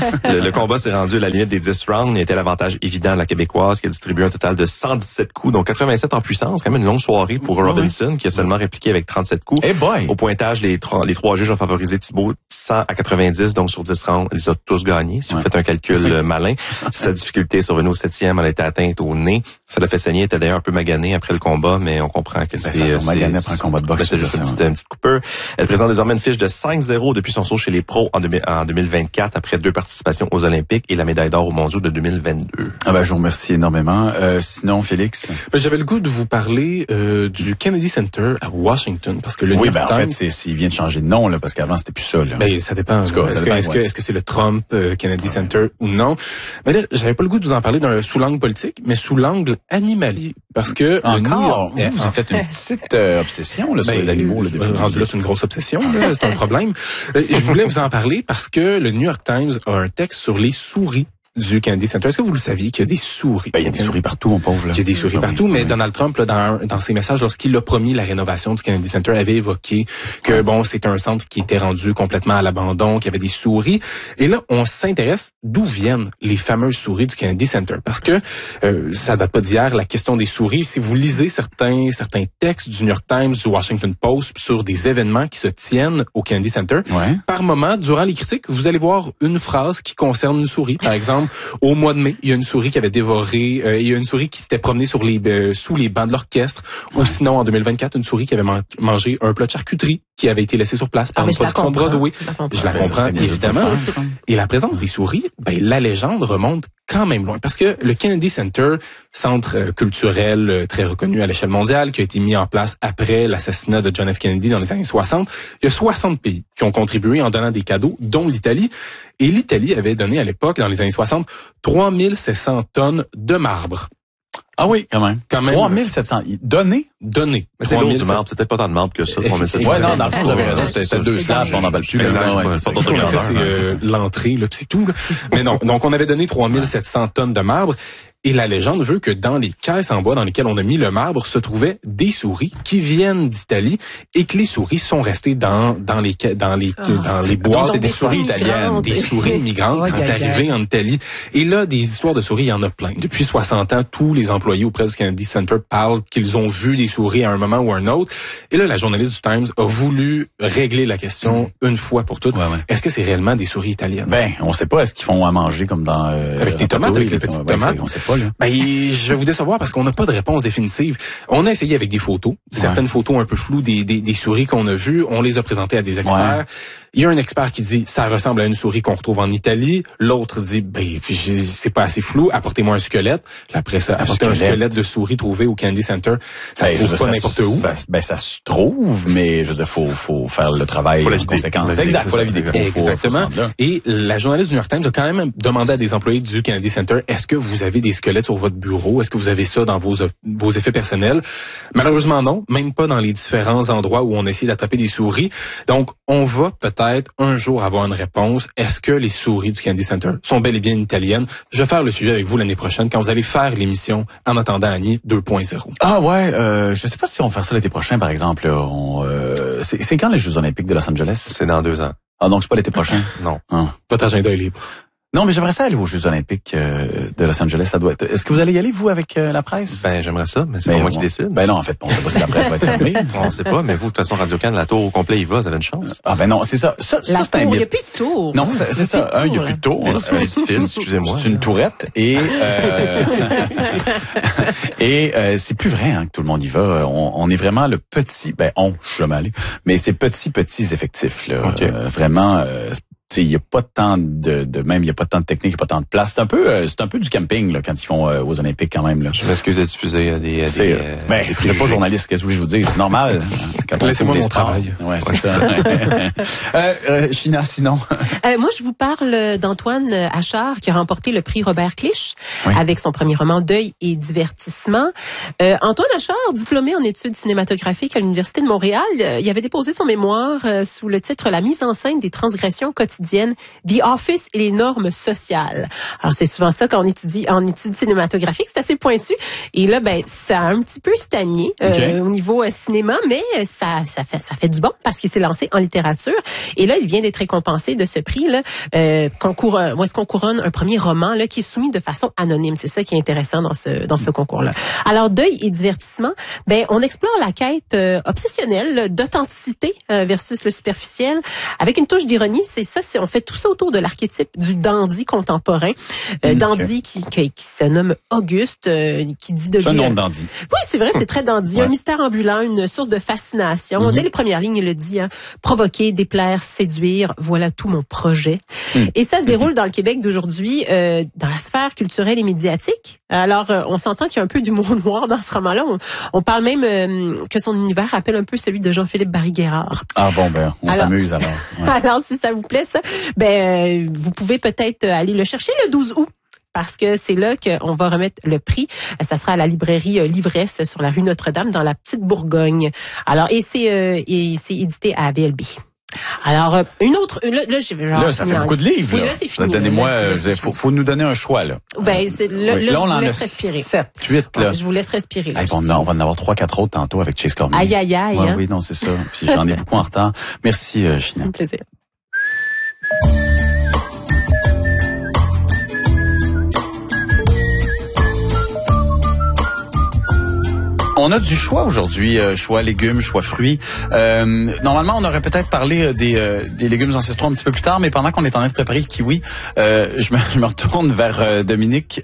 le combat s'est rendu à la limite des 10 rounds. Il était l'avantage évident de la Québécoise qui a distribué un total de 117 coups, donc 87 en puissance. Quand même une longue soirée pour Robinson qui a seulement répliqué avec 37 coups. Hey boy. Au pointage, les trois juges ont favorisé Thibault 100 à 90, donc sur 10 rounds, ils ont tous gagné. Si vous faites un calcul malin, sa difficulté est survenue au 7e, elle a été atteinte au nez. Ça l'a fait saigner, elle était d'ailleurs un peu maganée après le combat, mais on comprend que c'est magané après un combat de boxe. C'est juste une petite coupure. Elle présente désormais une fiche de 5-0 depuis son saut chez les pros en 2024 après 2 participations aux Olympiques et la médaille d'or aux mondiaux de 2022. Ah ben je vous remercie énormément. Sinon Félix, j'avais le goût de vous parler du Kennedy Center à Washington parce que le New York Times, en fait il vient de changer de nom là parce qu'avant c'était plus ça là. Ben ça dépend. Est-ce que c'est le Trump Kennedy Center ou non? Mais là, j'avais pas le goût de vous en parler d'un sous l'angle politique, mais sous l'angle animalier parce que encore vous faites une petite obsession là sur les animaux là, rendu là c'est une grosse obsession là, c'est un problème. Je voulais vous en parler parce que le New York Times a un texte sur les souris du Kennedy Center. Est-ce que vous le saviez qu'il y a des souris? Ben, il y a des souris partout, mon pauvre. Là. Il y a des souris partout, mais Donald Trump, là, dans ses messages, lorsqu'il a promis la rénovation du Kennedy Center, avait évoqué que, c'était un centre qui était rendu complètement à l'abandon, qu'il y avait des souris. Et là, on s'intéresse d'où viennent les fameuses souris du Kennedy Center. Parce que, ça date pas d'hier, la question des souris. Si vous lisez certains textes du New York Times, du Washington Post sur des événements qui se tiennent au Kennedy Center, par moment, durant les critiques, vous allez voir une phrase qui concerne une souris. Par exemple, au mois de mai, il y a une souris qui avait dévoré, il y a une souris qui s'était promenée sous les bancs de l'orchestre, ou sinon en 2024, une souris qui avait mangé un plat de charcuterie qui avait été laissé sur place par une production de Broadway. Je la comprends, évidemment. Et la présence des souris, la légende remonte quand même loin. Parce que le Kennedy Center, centre culturel très reconnu à l'échelle mondiale, qui a été mis en place après l'assassinat de John F. Kennedy dans les années 60, il y a 60 pays qui ont contribué en donnant des cadeaux, dont l'Italie. Et l'Italie avait donné à l'époque, dans les années 60, 3700 tonnes de marbre. Ah oui, quand même. 3700 donnés. Mais c'est lourd du marbre, c'est peut-être pas tant de marbre que ça. 3700. Ouais, non, dans le fond, vous avez raison, c'était 2 slabs, on n'en parle plus. C'est l'entrée, là, c'est tout. Là. Mais non, donc on avait donné 3700 tonnes de marbre. Et la légende veut que dans les caisses en bois dans lesquelles on a mis le marbre se trouvaient des souris qui viennent d'Italie et que les souris sont restées dans les bois. C'est des souris italiennes. Des souris migrantes qui sont arrivées en Italie. Et là, des histoires de souris, il y en a plein. Depuis 60 ans, tous les employés auprès du Kennedy Center parlent qu'ils ont vu des souris à un moment ou à un autre. Et là, la journaliste du Times a voulu régler la question une fois pour toutes. Est-ce que c'est réellement des souris italiennes? Ben, on sait pas. Est-ce qu'ils font à manger comme dans... avec des tomates, avec les petites tomates? On sait pas, là. Ben, je vais vous décevoir parce qu'on n'a pas de réponse définitive. On a essayé avec des photos, certaines photos un peu floues des souris qu'on a vues. On les a présentées à des experts. Il y a un expert qui dit ça ressemble à une souris qu'on retrouve en Italie. L'autre dit c'est pas assez flou. Apportez-moi un squelette. Après ça, apportez un squelette de souris trouvé au Kennedy Center. Ça se trouve pas n'importe où. Ça se trouve, mais je veux dire, faut faire le travail en conséquence. C'est exact. Faut la vider. Exactement. Et la journaliste du New York Times a quand même demandé à des employés du Kennedy Center, est-ce que vous avez des squelettes sur votre bureau? Est-ce que vous avez ça dans vos effets personnels? Malheureusement non, même pas dans les différents endroits où on essaie d'attraper des souris. Donc, on va peut-être un jour avoir une réponse. Est-ce que les souris du Kennedy Center sont bel et bien italiennes? Je vais faire le sujet avec vous l'année prochaine quand vous allez faire l'émission En attendant Annie 2.0. Ah ouais, je sais pas si on va faire ça l'été prochain, par exemple. C'est quand les Jeux Olympiques de Los Angeles? C'est dans 2 ans. Ah, donc c'est pas l'été prochain? Non. Votre agenda est libre. Non, mais j'aimerais ça aller aux Jeux Olympiques de Los Angeles. Ça doit être. Est-ce que vous allez y aller, vous, avec la presse? Ben, j'aimerais ça, mais c'est pas moi qui décide. Ben non, en fait, on sait pas si la presse va être fermée. On sait pas, mais vous, de toute façon, Radio-Can, la tour au complet, il va, ça a une chance. Ah ben non, c'est ça. Ça la c'est un tour, mythe. Il n'y a plus de tour. Non, c'est ça. Il n'y a plus de tour. Excusez-moi. C'est une tourette et c'est plus vrai que tout le monde y va. On est vraiment le petit. Ben je suis jamais allé, mais c'est petits effectifs là. Okay. Vraiment. Il y a pas tant même il y a pas tant de technique, il y a pas tant de place. C'est un peu du camping là quand ils font aux Olympiques quand même là. Je m'excuse de diffuser vous n'êtes pas journaliste, qu'est-ce que je vous dis, c'est normal. Laissez-moi mon travail. Ouais, c'est ça. China, sinon. Moi, je vous parle d'Antoine Achard qui a remporté le prix Robert Clich avec son premier roman Deuil et divertissement. Antoine Achard, diplômé en études cinématographiques à l'Université de Montréal, il avait déposé son mémoire sous le titre La mise en scène des transgressions quotidiennes, The Office et les normes sociales. Alors, c'est souvent ça quand on étudie en études cinématographiques, c'est assez pointu. Et là, ça a un petit peu stagné au niveau cinéma, mais ça fait du bon parce qu'il s'est lancé en littérature. Et là, il vient d'être récompensé de ce prix là, où est-ce qu'on couronne un premier roman là qui est soumis de façon anonyme. C'est ça qui est intéressant dans ce concours-là. Alors, Deuil et divertissement, on explore la quête obsessionnelle d'authenticité versus le superficiel avec une touche d'ironie. On fait tout ça autour de l'archétype du dandy contemporain. Dandy qui se nomme Auguste, qui dit de lui... C'est un nom de dandy. Oui, c'est vrai, c'est très dandy. Un mystère ambulant, une source de fascination. Dès les premières lignes, il le dit, provoquer, déplaire, séduire, voilà tout mon projet. Et ça se déroule dans le Québec d'aujourd'hui, dans la sphère culturelle et médiatique. Alors, on s'entend qu'il y a un peu d'humour noir dans ce roman-là. On parle même que son univers rappelle un peu celui de Jean-Philippe Barry-Guerrard. Ah bon, on s'amuse alors. Ouais. Alors, si ça vous plaît, ça, vous pouvez peut-être aller le chercher le 12 août. Parce que c'est là qu'on va remettre le prix. Ça sera à la librairie L'Ivresse sur la rue Notre-Dame dans la Petite Bourgogne. Alors, et c'est édité à VLB. Alors, une autre, là, ça fait beaucoup de livres. Oui, là, c'est fini. Donnez-moi, faut nous donner un choix, là. Là, je vous laisse respirer. 7, 8, là. Je vous laisse respirer, là. On va en avoir 3-4 autres tantôt avec Chase Cormier. Aïe, aïe, aïe. Ouais, oui, non, c'est ça. Puis j'en ai beaucoup en retard. Merci, China. Un plaisir. On a du choix aujourd'hui, choix légumes, choix fruits. Normalement, on aurait peut-être parlé des légumes ancestraux un petit peu plus tard, mais pendant qu'on est en train de préparer le kiwi, je me retourne vers Dominique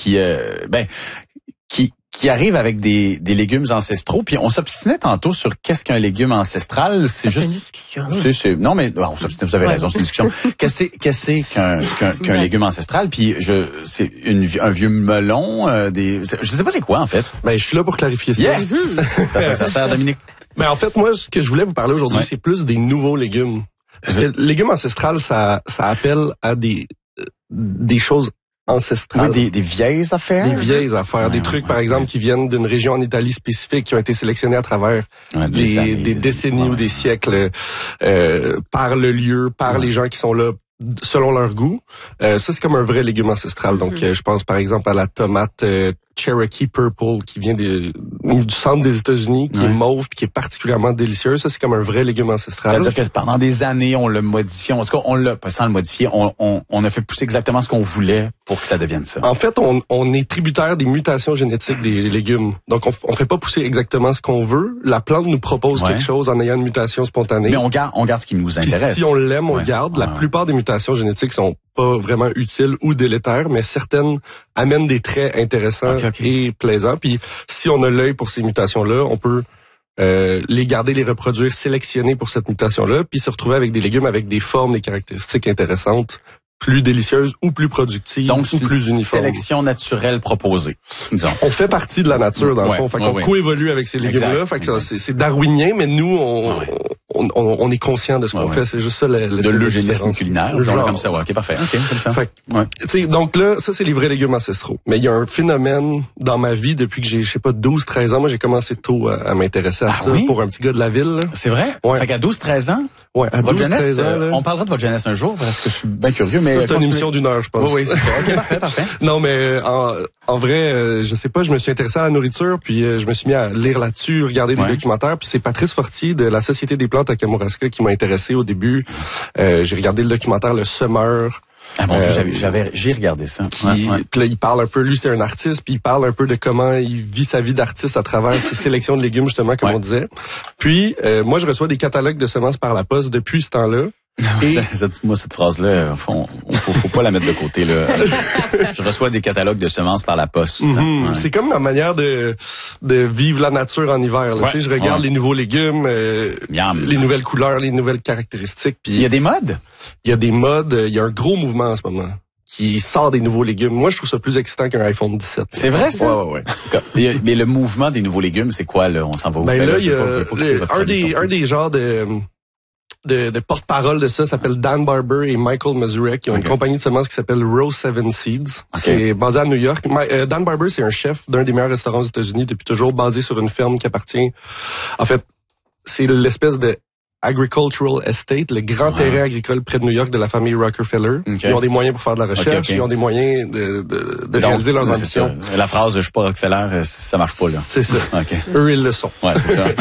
qui arrive avec des légumes ancestraux, puis on s'obstinait tantôt sur qu'est-ce qu'un légume ancestral. C'est juste une discussion. Non, mais on s'obstinait, vous avez raison, c'est une discussion. Qu'est-ce qu'un légume ancestral? Puis c'est un vieux melon, je sais pas c'est quoi en fait. Ben je suis là pour clarifier ça. Yes. ça sert, Dominique. Ben en fait, moi ce que je voulais vous parler aujourd'hui, c'est plus des nouveaux légumes. Parce que légumes ancestrales, ça appelle à des choses ancestrales. Oui, des vieilles affaires. Des vieilles affaires. Des trucs, par exemple, qui viennent d'une région en Italie spécifique, qui ont été sélectionnés à travers des décennies ou des siècles, par le lieu, par les gens qui sont là selon leur goût. Ça, c'est comme un vrai légume ancestral. Donc, je pense par exemple à la tomate Cherokee Purple qui vient du centre des États-Unis, qui est mauve puis qui est particulièrement délicieuse. Ça, c'est comme un vrai légume ancestral. C'est-à-dire que pendant des années, on l'a modifié. En tout cas, on l'a, pas sans le modifier, on a fait pousser exactement ce qu'on voulait pour que ça devienne ça. En fait, on est tributaire des mutations génétiques des légumes. Donc, on fait pas pousser exactement ce qu'on veut. La plante nous propose quelque chose en ayant une mutation spontanée. Mais on garde ce qui nous intéresse. Puis si on l'aime, on le garde. La plupart des mutations génétiques sont pas vraiment utiles ou délétères, mais certaines amènent des traits intéressants et plaisants. Puis si on a l'œil pour ces mutations-là, on peut les garder, les reproduire, sélectionner pour cette mutation-là, puis se retrouver avec des légumes avec des formes, des caractéristiques intéressantes, plus délicieuses ou plus productives ou plus uniformes. Sélection naturelle proposée, disons. On fait partie de la nature, dans le fond. Fait qu'on coévolue avec ces légumes-là. Fait que c'est darwinien, mais nous, on est conscient de ce qu'on fait. C'est juste ça, de l'eugénisme culinaire. Genre comme ça, OK, parfait. OK, comme ça. Fait que, donc là, ça, c'est les vrais légumes ancestraux. Mais il y a un phénomène dans ma vie depuis que j'ai, 12-13 ans. Moi, j'ai commencé tôt à m'intéresser à ça pour un petit gars de la ville. Là. C'est vrai? Ouais. Fait qu'à 12-13 ans? Ouais, à votre 12, jeunesse, 13 ans, on parlera de votre jeunesse un jour parce que je suis bien curieux. Mais ça, c'est une émission d'une heure, je pense. Oui, c'est ça. OK, parfait. Non, mais en vrai, je sais pas, je me suis intéressé à la nourriture, puis je me suis mis à lire là-dessus, regarder des documentaires, puis c'est Patrice Fortier de la Société des plantes à Kamouraska qui m'a intéressé au début. J'ai regardé le documentaire Le Semeur. Ah bon, j'ai regardé ça. Puis là, il parle un peu, lui c'est un artiste, puis il parle un peu de comment il vit sa vie d'artiste à travers ses sélections de légumes, justement, comme on disait. Puis, moi, je reçois des catalogues de semences par la poste depuis ce temps-là. Moi, cette phrase-là, faut pas la mettre de côté, là. Je reçois des catalogues de semences par la poste. C'est comme la manière de vivre la nature en hiver, là. Tu sais, je regarde les nouveaux légumes, les nouvelles couleurs, les nouvelles caractéristiques. Puis il y a des modes? Il y a des modes. Il y a un gros mouvement en ce moment qui sort des nouveaux légumes. Moi, je trouve ça plus excitant qu'un iPhone 17. C'est vrai, ça? Ouais. Mais le mouvement des nouveaux légumes, c'est quoi, là? On s'en va où? Ben là, il y a un des genres de porte-parole de ça s'appelle Dan Barber et Michael Mazurek, qui ont une compagnie de semences qui s'appelle Row 7 Seeds. C'est basé à New York. Dan Barber, c'est un chef d'un des meilleurs restaurants aux États-Unis depuis toujours, basé sur une ferme qui appartient. En fait, c'est l'espèce de Agricultural Estate, le grand terrain agricole près de New York de la famille Rockefeller. Ils ont des moyens pour faire de la recherche, ils ont des moyens de réaliser leurs ambitions. La phrase « je suis pas Rockefeller », ça marche pas, là. C'est ça. Eux, ils le sont. Ouais, c'est ça.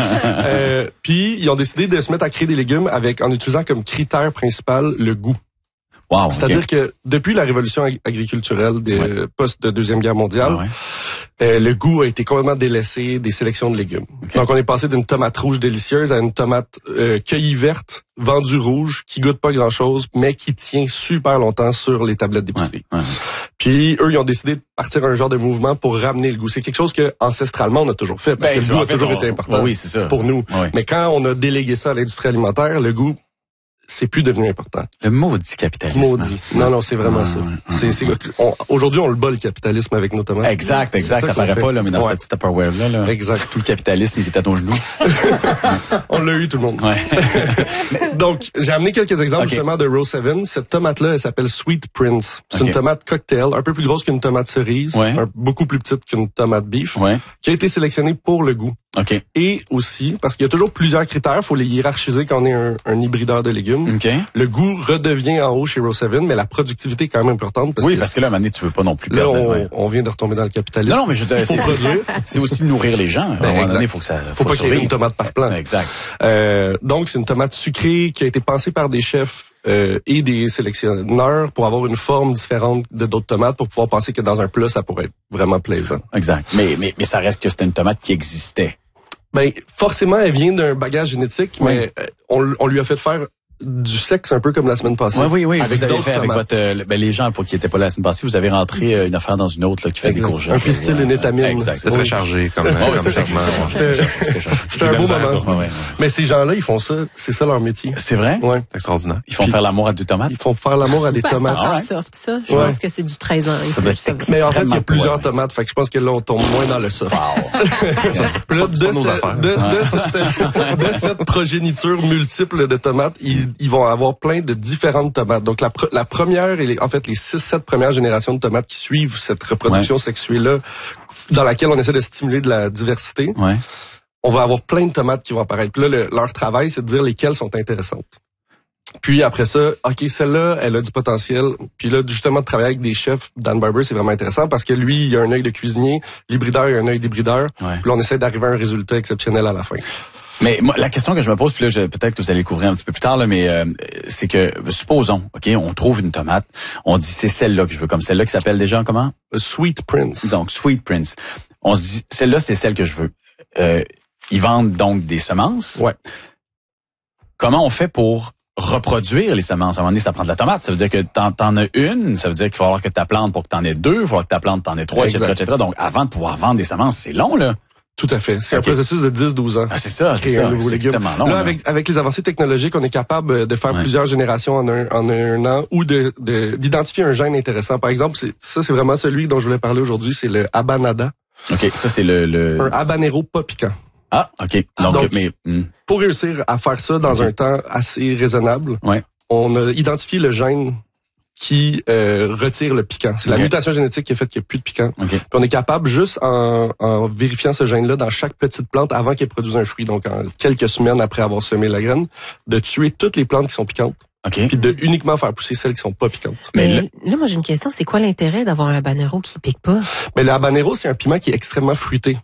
Puis, ils ont décidé de se mettre à créer des légumes en utilisant comme critère principal le goût. Wow, c'est-à-dire que depuis la révolution agriculturelle des post de Deuxième Guerre mondiale, le goût a été complètement délaissé des sélections de légumes. Donc, on est passé d'une tomate rouge délicieuse à une tomate cueillie verte, vendue rouge, qui goûte pas grand-chose, mais qui tient super longtemps sur les tablettes d'épicerie. Puis, eux, ils ont décidé de partir un genre de mouvement pour ramener le goût. C'est quelque chose que, ancestralement, on a toujours fait, parce que le goût a toujours été important pour nous. Mais quand on a délégué ça à l'industrie alimentaire, le goût, c'est plus devenu important. Le maudit capitalisme. Maudit. Non, c'est vraiment ça. Aujourd'hui, on le bat, le capitalisme, avec nos tomates. Exact. Ça paraît pas, là, mais dans cette petite Tupperware-là, là. Exact. Tout le capitalisme qui est à ton genou. On l'a eu, tout le monde. Donc, j'ai amené quelques exemples, justement, de Row 7. Cette tomate-là, elle s'appelle Sweet Prince. C'est une tomate cocktail, un peu plus grosse qu'une tomate cerise, beaucoup plus petite qu'une tomate beef, qui a été sélectionnée pour le goût. Et aussi, parce qu'il y a toujours plusieurs critères, faut les hiérarchiser quand on est un hybrideur de légumes. Le goût redevient en haut chez Row 7, mais la productivité est quand même importante. Parce que là, à un moment donné, tu veux pas non plus perdre. Là, on vient de retomber dans le capitalisme. Non, mais je veux dire, c'est aussi nourrir les gens. À un moment donné, il faut que ça faut pas qu'il y ait une tomate par plant. Exact. Donc, c'est une tomate sucrée qui a été pensée par des chefs et des sélectionneurs pour avoir une forme différente de d'autres tomates pour pouvoir penser que dans un plat, ça pourrait être vraiment plaisant. Exact. Mais ça reste que c'était une tomate qui existait. Ben, forcément, elle vient d'un bagage génétique, mais on lui a fait faire du sexe un peu comme la semaine passée. Oui. Vous avez fait avec votre les gens qui étaient pas là la semaine passée, vous avez rentré une affaire dans une autre là, qui fait des courgettes. Un pistil, une étamine. Exact. C'était très chargé comme changement. C'était un beau moment. Mais ces gens-là, ils font ça. C'est ça leur métier. C'est vrai? Ouais. C'est extraordinaire. Ils font faire l'amour à des tomates? Ils font faire l'amour à des tomates. C'est encore soft, ça. Je pense que c'est du 13 ans. Mais en fait, il y a plusieurs tomates. Fait que je pense que là, on tombe moins dans le soft. Puis là, de cette progéniture multiple de tomates, ils ils vont avoir plein de différentes tomates. Donc la première et les 6-7 premières générations de tomates qui suivent cette reproduction sexuée-là, dans laquelle on essaie de stimuler de la diversité, on va avoir plein de tomates qui vont apparaître. Puis là, leur travail, c'est de dire lesquelles sont intéressantes. Puis après ça, OK, celle-là, elle a du potentiel. Puis là, justement, de travailler avec des chefs, Dan Barber, c'est vraiment intéressant parce que lui, il a un œil de cuisinier, l'hybrideur, il a un œil d'hybrideur. Puis là, on essaie d'arriver à un résultat exceptionnel à la fin. Mais moi, la question que je me pose, puis là, peut-être que vous allez le couvrir un petit peu plus tard, là, mais c'est que, supposons, OK, on trouve une tomate, on dit c'est celle-là que je veux, comme celle-là qui s'appelle déjà comment? Sweet Prince. Donc, Sweet Prince. On se dit, celle-là, c'est celle que je veux. Ils vendent donc des semences. Ouais. Comment on fait pour reproduire les semences? À un moment donné, ça prend de la tomate. Ça veut dire que t'en as une, ça veut dire qu'il va falloir que ta plante pour que t'en aies deux, il va falloir que ta plante t'en aies trois, etc. Donc, avant de pouvoir vendre des semences, c'est long, là. Tout à fait. C'est un processus de 10-12 ans. Ah, c'est ça, c'est extrêmement long. Là, avec les avancées technologiques, on est capable de faire plusieurs générations en un an ou d'identifier un gène intéressant. Par exemple, c'est vraiment celui dont je voulais parler aujourd'hui, c'est le habanada. OK, ça c'est le... Un habanero pas piquant. Ah, OK. Donc pour réussir à faire ça dans un temps assez raisonnable, on a identifié le gène qui retire le piquant. C'est la mutation génétique qui a fait qu'il n'y a plus de piquant. Puis on est capable, juste en vérifiant ce gène-là dans chaque petite plante avant qu'elle produise un fruit, donc en quelques semaines après avoir semé la graine, de tuer toutes les plantes qui sont piquantes. Puis de uniquement faire pousser celles qui sont pas piquantes. Mais là, moi j'ai une question, c'est quoi l'intérêt d'avoir un habanero qui pique pas? Mais le habanero, c'est un piment qui est extrêmement fruité.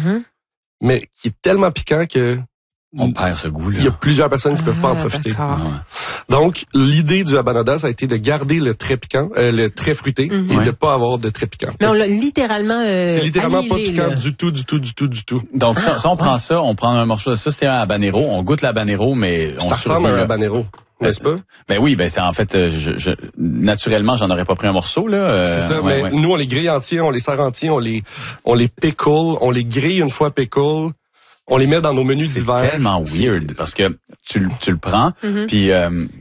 Mais qui est tellement piquant que on perd ce goût-là. Il y a plusieurs personnes qui peuvent pas en profiter. Donc, l'idée du habanada, ça a été de garder le très piquant, le très fruité, et de pas avoir de très piquant. Mais on l'a littéralement c'est littéralement annihilé, pas piquant là. du tout. Donc, ça, on prend ça, on prend un morceau de ça, c'est un habanero, on goûte l'habanero, mais on ça ressemble à un habanero. N'est-ce pas? Ben oui, c'est en fait, naturellement, j'en aurais pas pris un morceau, là. C'est ça, mais nous, on les grille entiers, on les sert entiers, on les pickle, on les grille une fois pickle. On les met dans nos menus d'hiver. C'est tellement weird parce que tu le prends, puis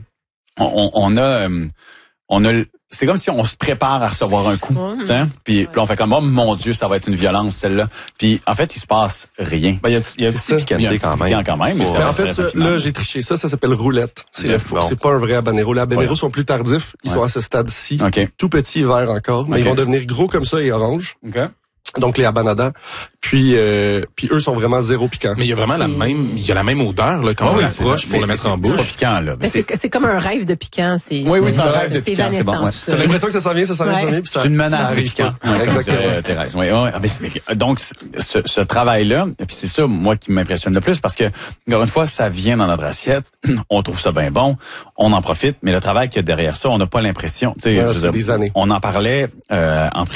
on a c'est comme si on se prépare à recevoir un coup, puis on fait comme, oh mon Dieu, ça va être une violence celle-là. Puis en fait, il se passe rien. Il y a un petit piquanté quand même. Mais en fait, là, j'ai triché. Ça s'appelle roulette. C'est pas un vrai habanero. Les habaneros sont plus tardifs. Ils sont à ce stade-ci. Tout petits et verts encore. Mais ils vont devenir gros comme ça et orange. Donc les habanada, puis eux sont vraiment zéro piquants. Mais il y a vraiment la même odeur là quand on l'approche pour le mettre en bouche. C'est pas piquant là. C'est comme un rêve de piquant, c'est c'est un rêve de piquant, c'est bon. T'as l'impression que ça s'en vient, puis c'est une menace de piquant. Exactement. Thérèse. Donc ce travail là, et puis c'est ça moi qui m'impressionne le plus parce que encore une fois ça vient dans notre assiette, on trouve ça bien bon, on en profite, mais le travail qu'il y a derrière ça, on n'a pas l'impression, tu sais, des années. On en parlait en